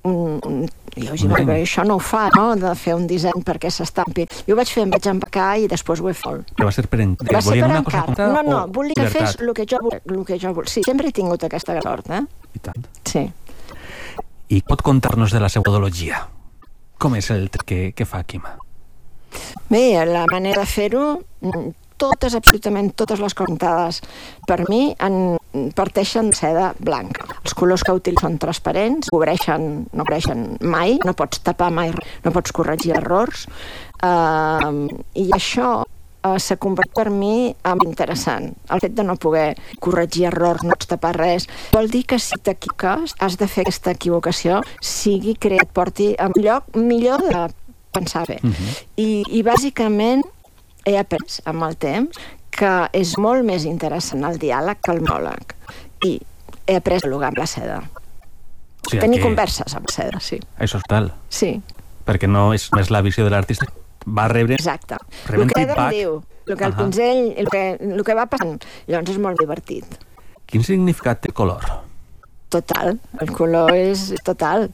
jo això no ho fa, no?, de fer un disseny perquè s'estampi. Jo ho vaig fer, em vaig empacar i després ho he fet. Però va ser per encarn? Volien una cosa concreta? No, volia que fes el que jo volia. Sí, sempre he tingut aquesta sort, I tant. Sí. I pot contar-nos de la seva metodologia? Com és el que fa Quima? Bé, la manera de fer-ho, absolutament totes les contades per mi parteixen de seda blanca. Els colors que utilitzen són transparents, no cobreixen mai, no pots tapar mai, no pots corregir errors, i això s'ha convertit per mi en interessant. El fet de no poder corregir errors, no pots tapar res, vol dir que si t'equivoques, has de fer aquesta equivocació, sigui que et porti a un lloc millor de pensar bé. I bàsicament he après amb el temps que és molt més interessant el diàleg que el monòleg. I he après a dialogar amb la seda. Tenir converses amb la seda, sí. Això és tal. Sí. Perquè no és més la visió de l'artista. Va rebre... Exacte. El que Adam diu, el que el pinzell, el que va passant. Llavors és molt divertit. Quin significat té el color? Total. El color és total.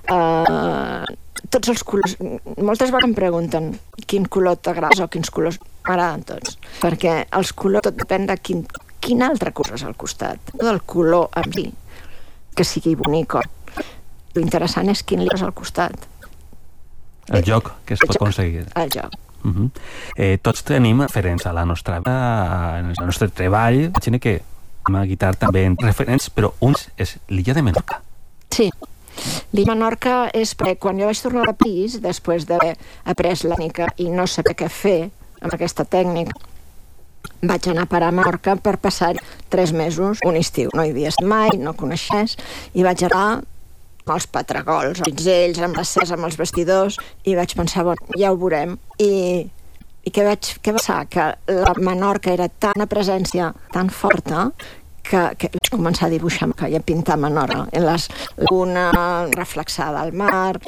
Tots els colors... Moltes vegades em pregunten quin color t'agrada o quins colors m'agraden tots. Perquè els colors tot depèn de quin altre color és al costat. No del color en si, que sigui bonic. L'interessant és quin li és al costat. El joc que es pot aconseguir. El joc. Tots tenim referents a la nostra vida, al nostre treball. Imagina que a guitarra també en referents, però un és l'illa de Menorca. Sí. L'illa de Menorca és perquè quan jo vaig tornar a París, després d'haver après la tècnica i no saber què fer amb aquesta tècnica, vaig anar a parar a Menorca per passar 3 mesos, un estiu. No hi havia estat mai, no coneixés, i vaig anar amb els patragols, els pinzells, amb les cers, amb els vestidors, i vaig pensar, ja ho veurem. I què vaig pensar? Que la Menorca era tan a presència, tan forta, que vaig començar a dibuixar i a pintar Menorca. La luna reflexada al mar,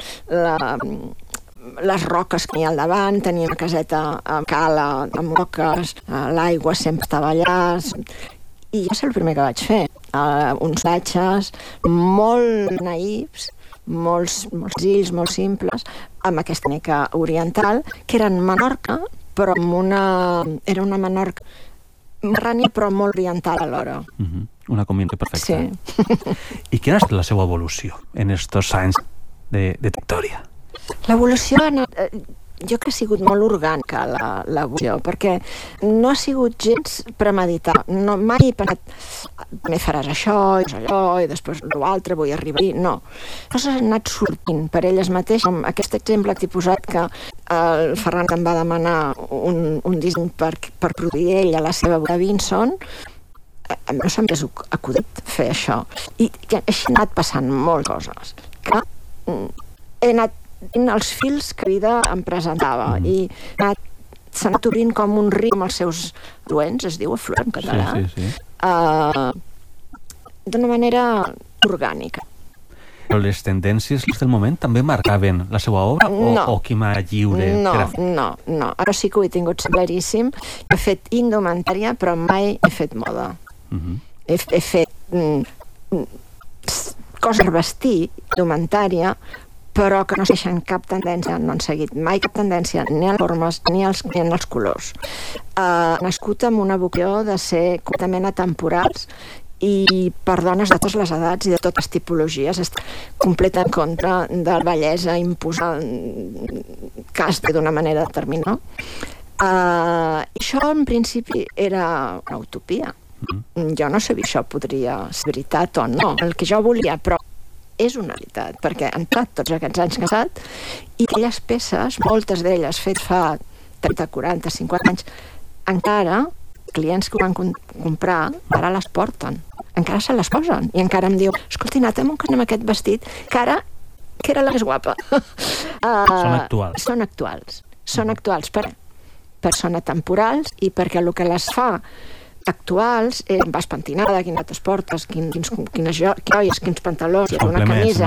les roques que hi ha al davant, tenia una caseta amb cala, amb roques, l'aigua sempre estava allà, i ja és el primer que vaig fer. Uns paisatges molt naïfs, molt senzills, molt simples, amb aquesta tècnica oriental, que eren Menorca, però era una Menorca mediterrània, però molt oriental alhora. Una combinació perfecta. Sí. I quina ha estat la seva evolució en aquests anys de trajectòria? L'evolució jo crec que ha sigut molt orgànica l'evolució, perquè no ha sigut gens premeditar. Mai he pensat, me faràs això, i després l'altre, vull arribar-hi. No. Les coses han anat sortint per elles mateixes. Com aquest exemple que t'he posat, que el Ferran em va demanar un disseny per produir ell a la seva boda Vinson, no se m'hagués acudit fer això. I així han anat passant moltes coses. Que he anat els fils que la vida em presentava i s'ha anat obrint com un riu amb els seus afluents, es diu afluent en català, d'una manera orgànica. Però les tendències del moment també marcaven la seva obra o Quima lliure? No. Ara sí que ho he tingut claríssim. He fet indumentària, però mai he fet moda. He fet coses per vestir, indumentària, però que no segueixen cap tendència, no han seguit mai cap tendència, ni en les formes ni en els colors. Nascut amb una vocació de ser completament atemporals i per dones de totes les edats i de totes les tipologies, completa en contra de la bellesa imposada casta d'una manera determinada. Això en principi era una utopia. Jo no sabia si això podria ser veritat o no, el que jo volia, però és una veritat, perquè han estat tots aquests anys casat i aquelles peces, moltes d'elles fet fa 30, 40, 50 anys, encara clients que ho van comprar ara les porten, encara se les posen i encara em diu, escolti, Nata, amb aquest vestit que era la més guapa. Són actuals. Són actuals per són atemporals i perquè el que les fa actuals, vas pentinada, quines tesportes, quines joies, quins pantalons, una camisa,